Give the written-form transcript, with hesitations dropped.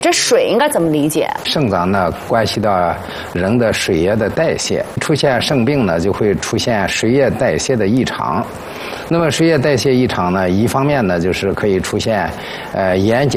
这水应该怎么理解？ 肾脏呢，关系到人的水液的代谢，出现肾病呢，就会出现水液代谢的异常。那么水液代谢异常呢，一方面呢，就是可以出现眼睑